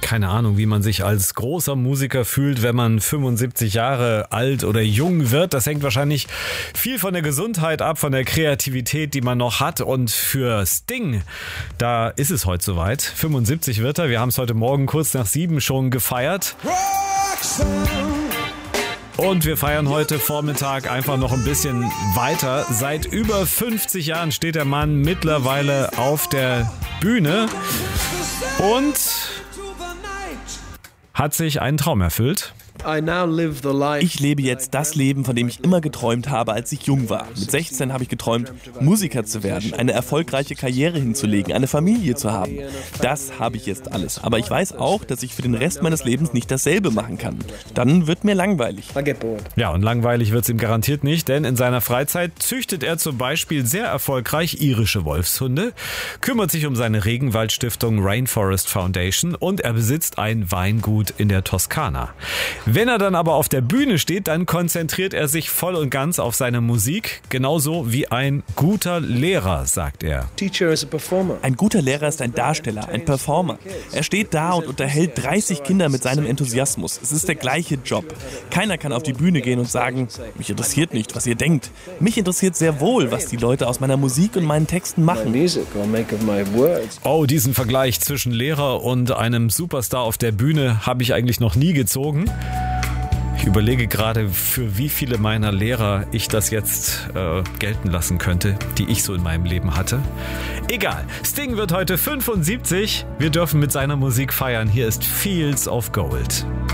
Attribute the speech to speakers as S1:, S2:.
S1: keine Ahnung, wie man sich als großer Musiker fühlt, wenn man 75 Jahre alt oder jung wird. Das hängt wahrscheinlich viel von der Gesundheit ab, von der Kreativität, die man noch hat. Und für Sting, da ist es heute soweit. 75 wird er. Wir haben es heute Morgen kurz nach 7 schon gefeiert. Und wir feiern heute Vormittag einfach noch ein bisschen weiter. Seit über 50 Jahren steht der Mann mittlerweile auf der Bühne und hat sich einen Traum erfüllt.
S2: Ich lebe jetzt das Leben, von dem ich immer geträumt habe, als ich jung war. Mit 16 habe ich geträumt, Musiker zu werden, eine erfolgreiche Karriere hinzulegen, eine Familie zu haben. Das habe ich jetzt alles. Aber ich weiß auch, dass ich für den Rest meines Lebens nicht dasselbe machen kann. Dann wird mir langweilig.
S1: Ja, und langweilig wird es ihm garantiert nicht, denn in seiner Freizeit züchtet er zum Beispiel sehr erfolgreich irische Wolfshunde, kümmert sich um seine Regenwaldstiftung Rainforest Foundation und er besitzt ein Weingut in der Toskana. Wenn er dann aber auf der Bühne steht, dann konzentriert er sich voll und ganz auf seine Musik, genauso wie ein guter Lehrer, sagt er.
S2: Ein guter Lehrer ist ein Darsteller, ein Performer. Er steht da und unterhält 30 Kinder mit seinem Enthusiasmus. Es ist der gleiche Job. Keiner kann auf die Bühne gehen und sagen, mich interessiert nicht, was ihr denkt. Mich interessiert sehr wohl, was die Leute aus meiner Musik und meinen Texten machen.
S1: Oh, diesen Vergleich zwischen Lehrer und einem Superstar auf der Bühne habe ich eigentlich noch nie gezogen. Ich überlege gerade, für wie viele meiner Lehrer ich das jetzt gelten lassen könnte, die ich so in meinem Leben hatte. Egal, Sting wird heute 75. Wir dürfen mit seiner Musik feiern. Hier ist Fields of Gold.